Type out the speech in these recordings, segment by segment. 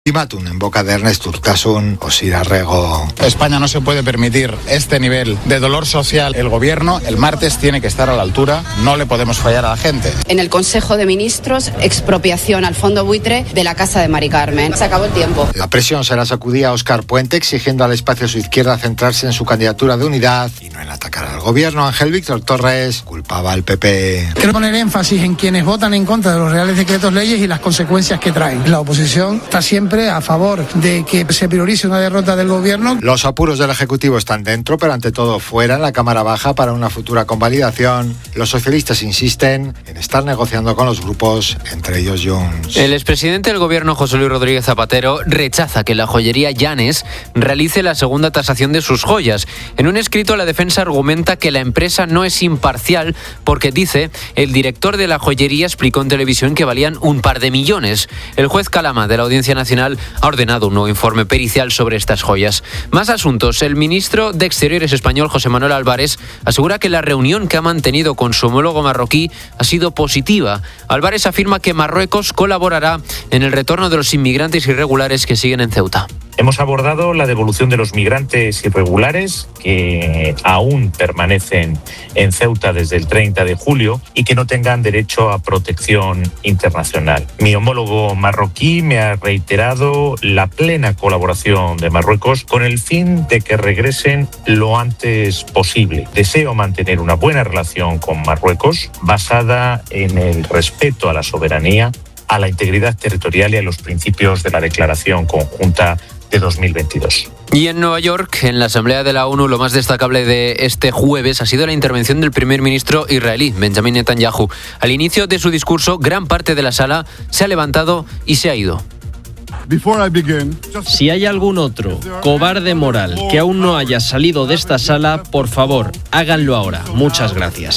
Ultimátum en boca de Ernest Urtasun o Sir Arrego. España no se puede permitir este nivel de dolor social. El gobierno el martes tiene que estar a la altura, no le podemos fallar a la gente. En el Consejo de Ministros, expropiación al fondo buitre de la casa de Mari Carmen. Se acabó el tiempo. La presión se la sacudía a Óscar Puente, exigiendo al espacio a su izquierda centrarse en su candidatura de unidad y no en atacar al gobierno. Ángel Víctor Torres culpaba al PP. Quiero poner énfasis en quienes votan en contra de los reales decretos leyes y las consecuencias que traen. La oposición está siempre a favor de que se priorice una derrota del gobierno. Los apuros del Ejecutivo están dentro, pero ante todo fuera, en la Cámara Baja, para una futura convalidación. Los socialistas insisten en estar negociando con los grupos, entre ellos Junts. El expresidente del gobierno, José Luis Rodríguez Zapatero, rechaza que la joyería Llanes realice la segunda tasación de sus joyas. En un escrito, la defensa argumenta que la empresa no es imparcial porque, dice, el director de la joyería explicó en televisión que valían un par de millones. El juez Calama, de la Audiencia Nacional, ha ordenado un nuevo informe pericial sobre estas joyas. Más asuntos. El ministro de Exteriores español, José Manuel Álvarez, asegura que la reunión que ha mantenido con su homólogo marroquí ha sido positiva. Álvarez afirma que Marruecos colaborará en el retorno de los inmigrantes irregulares que siguen en Ceuta. Hemos abordado la devolución de los migrantes irregulares que aún permanecen en Ceuta desde el 30 de julio y que no tengan derecho a protección internacional. Mi homólogo marroquí me ha reiterado la plena colaboración de Marruecos con el fin de que regresen lo antes posible. Deseo mantener una buena relación con Marruecos basada en el respeto a la soberanía, a la integridad territorial y a los principios de la Declaración Conjunta de 2022. Y en Nueva York, en la Asamblea de la ONU, lo más destacable de este jueves ha sido la intervención del primer ministro israelí, Benjamin Netanyahu. Al inicio de su discurso, gran parte de la sala se ha levantado y se ha ido. Si hay algún otro cobarde moral que aún no haya salido de esta sala, por favor, háganlo ahora. Muchas gracias.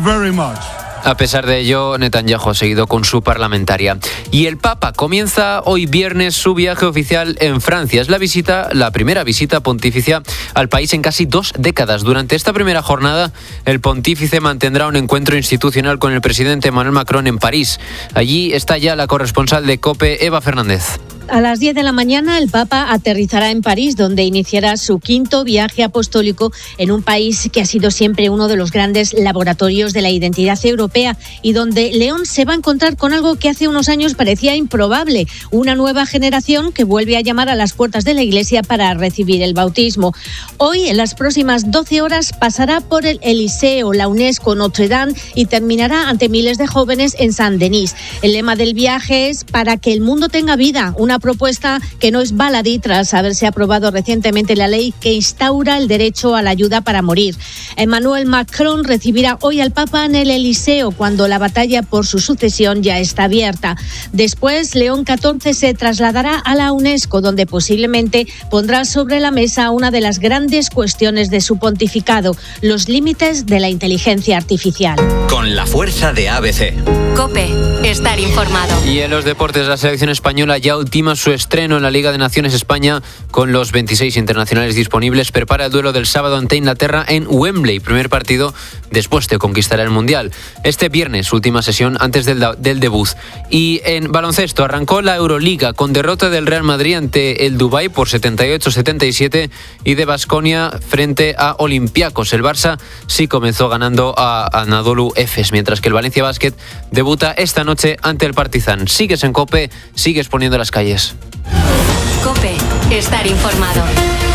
A pesar de ello, Netanyahu ha seguido con su parlamentaria. Y el Papa comienza hoy viernes su viaje oficial en Francia. Es la primera visita pontificia al país en casi 2 décadas. Durante esta primera jornada, el pontífice mantendrá un encuentro institucional con el presidente Emmanuel Macron en París. Allí está ya la corresponsal de COPE, Eva Fernández. A las 10 de la mañana el Papa aterrizará en París, donde iniciará su 5º viaje apostólico en un país que ha sido siempre uno de los grandes laboratorios de la identidad europea y donde León se va a encontrar con algo que hace unos años parecía improbable, una nueva generación que vuelve a llamar a las puertas de la Iglesia para recibir el bautismo. Hoy, en las próximas 12 horas, pasará por el Eliseo, la UNESCO, Notre Dame y terminará ante miles de jóvenes en Saint-Denis. El lema del viaje es «Para que el mundo tenga vida», una propuesta que no es baladí tras haberse aprobado recientemente la ley que instaura el derecho a la ayuda para morir. Emmanuel Macron recibirá hoy al Papa en el Eliseo, cuando la batalla por su sucesión ya está abierta. Después, León XIV se trasladará a la UNESCO, donde posiblemente pondrá sobre la mesa una de las grandes cuestiones de su pontificado, los límites de la inteligencia artificial. Con la fuerza de ABC. COPE, estar informado. Y en los deportes, la selección española ya ultima su estreno en la Liga de Naciones España con los 26 internacionales disponibles. Prepara el duelo del sábado ante Inglaterra en Wembley, primer partido después de conquistar el Mundial. Este viernes, última sesión antes del debut. Y en baloncesto arrancó la Euroliga con derrota del Real Madrid ante el Dubái por 78-77 y de Baskonia frente a Olympiacos. El Barça sí comenzó ganando a Anadolu Efes, mientras que el Valencia Basket debuta esta noche ante el Partizan. Sigues en COPE, sigues poniendo las calles. COPE, estar informado.